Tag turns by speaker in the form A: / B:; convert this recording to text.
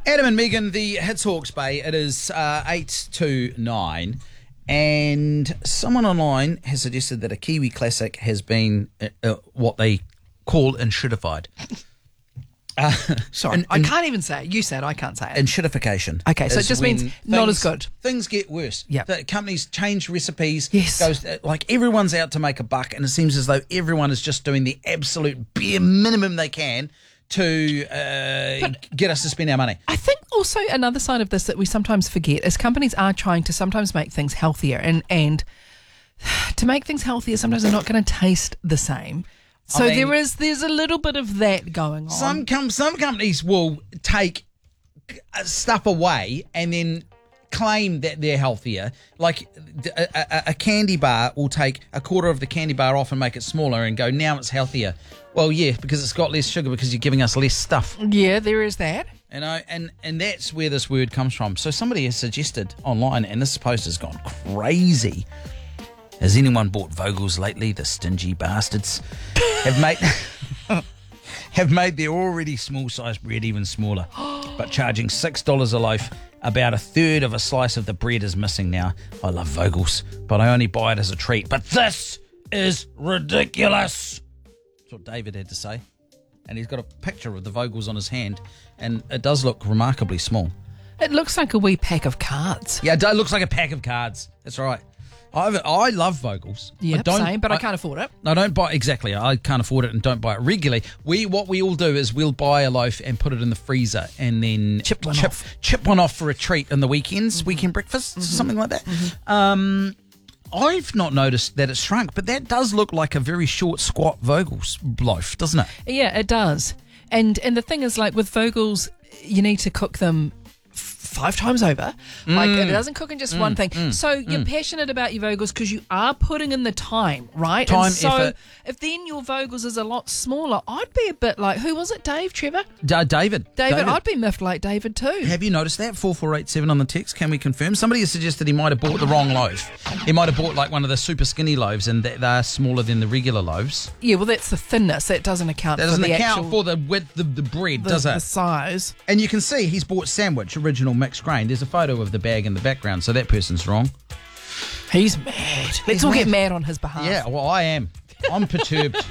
A: Adam and Megan, the Hits Hawke's Bay. It is 8 to 9. And someone online has suggested that a Kiwi classic has been what they call enshittified.
B: Sorry, I can't even say it. You said I can't say it.
A: Enshittification.
B: Okay, so it just means not as good.
A: Things get worse.
B: Yeah.
A: The companies change recipes.
B: Yes.
A: Goes like everyone's out to make a buck, and it seems as though everyone is just doing the absolute bare minimum they can to get us to spend our money.
B: I think also another side of this that we sometimes forget is companies are trying to sometimes make things healthier, and to make things healthier, sometimes they're not going to taste the same. So I mean, there's a little bit of that going on.
A: Some companies will take stuff away and then claim that they're healthier. Like a candy bar will take a quarter of the candy bar off and make it smaller and go, now it's healthier. Well, yeah, because it's got less sugar because you're giving us less stuff.
B: Yeah, there is that.
A: You know, and that's where this word comes from. So somebody has suggested online, and this post has gone crazy. Has anyone bought Vogels lately? The stingy bastards have made their already small size bread even smaller, but charging $6 a loaf. About a third of a slice of the bread is missing now. I love Vogels, but I only buy it as a treat. But this is ridiculous. That's what David had to say. And he's got a picture of the Vogels on his hand, and it does look remarkably small.
B: It looks like a wee pack of cards.
A: Yeah, it looks like a pack of cards. That's right. I love Vogels.
B: Yeah, same, but I can't afford it.
A: I don't buy exactly. I can't afford it and don't buy it regularly. What we all do is we'll buy a loaf and put it in the freezer and then chip one off for a treat in the weekends, weekend breakfasts, something like that. I've not noticed that it's shrunk, but that does look like a very short, squat Vogels loaf, doesn't it?
B: Yeah, it does. And the thing is, like with Vogels, you need to cook them 5 times over. Like it doesn't cook in just one thing. So you're passionate about your Vogels because you are putting in the time, right?
A: Time,
B: and so
A: effort.
B: If then your Vogels is a lot smaller, I'd be a bit like, who was it, Dave, Trevor?
A: David.
B: I'd be miffed like David too.
A: Have you noticed that? 4487 on the text. Can we confirm? Somebody has suggested he might have bought the wrong loaf. He might have bought like one of the super skinny loaves and they're smaller than the regular loaves.
B: Yeah, well, that's the thinness. That doesn't account
A: for
B: the
A: actual, for the width of the bread, does it?
B: The size.
A: And you can see he's bought sandwich, original mixed grain. There's a photo of the bag in the background, so that person's wrong.
B: He's mad. Let's all get mad on his behalf.
A: Yeah, well, I am. I'm perturbed.